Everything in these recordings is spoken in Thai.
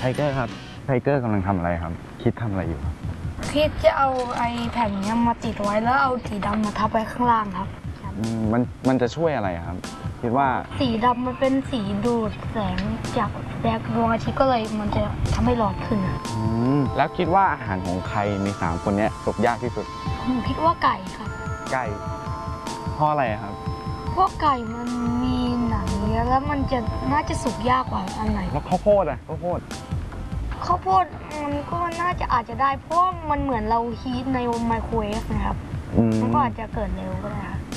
เกอร์ครับไทเกอร์กำลังทำอะไรครับคิดทำอะไรอยู่คิดจะเอาไอ้แผ่นนี้มาติดไว้แล้วเอาสีดำมาทับไว้ข้างล่างครับมันจะช่วยอะไรครับคิดว่าสีดำมันเป็นสีดูดแสงจากดวงอาทิตย์ก็เลยมันจะทำให้ร้อนขึ้นแล้วคิดว่าอาหารของใครใน3คนนี้สุกยากที่สุดผมคิดว่าไก่ครับไก่เพราะอะไรครับพวกไก่มันมีหนังเยอะแล้วมันจะน่าจะสุกยากกว่าอันไหนแล้วข้าวโพดข้าวโพดมันก็น่าจะอาจจะได้เพราะมันเหมือนเราฮีทในไมโครเวฟนะครับมันก็อาจจะเกิดเร็วก็ได้ครับ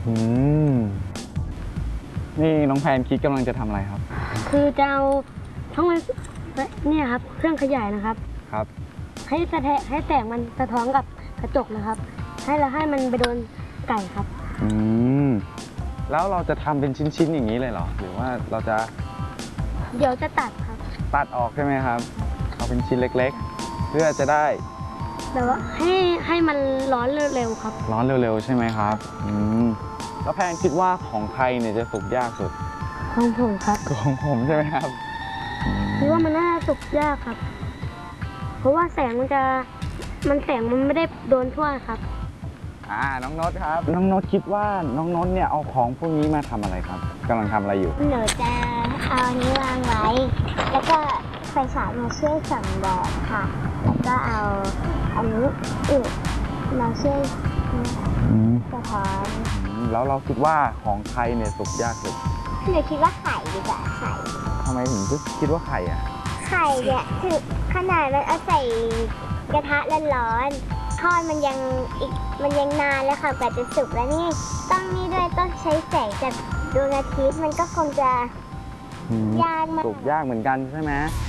นี่น้องแพนคิดกำลังจะทำอะไรครับคือจะเอาทั้งเนี่ยครับเครื่องขยายนะครับครับให้แสงมันสะท้อนกับกระจกนะครับให้มันไปโดนไก่ครับแล้วเราจะทำเป็นชิ้นๆอย่างนี้เลยเหรอหรือว่าเราจะเดี๋ยวจะตัดครับตัดออกใช่ไหมครับเอาเป็นชิ้นเล็กๆเพื่อจะได้แต่ว่าให้มันร้อนเร็วๆครับร้อนเร็วๆใช่ไหมครับแล้วแพนคิดว่าของใครเนี่ยจะสุกยากสุดของผมครับของผมใช่ไหมครับคิดว่ามันน่าจะสุกยากครับเพราะว่าแสงมันไม่ได้โดนทั่วครับน้องนนท์ครับน้องนนท์คิดว่าน้องนนท์เนี่ยเอาของพวกนี้มาทำอะไรครับกำลังทำอะไรอยู่หนูจะเอาอันนี้วางไว้แล้วก็ไฟฉายมาช่วยส่องแดดค่ะแล้วก็เอาอันนี้มาช่วยสะท้อนแล้วเราคิดว่าของใครเนี่ยสุกยากสุดหนูคิดว่าไข่ดีกว่าไข่ทำไมถึงคิดว่าไข่ไข่เนี่ยถึงขนาดมันเอาใส่กระทะร้อนทอดมันยังนานแล้วค่ะกว่าจะสุกแล้วนี่ด้วยต้องใช้แสงจากดวงอาทิตย์มันก็คงจะยากมากสุกยากเหมือนกันใช่ไหม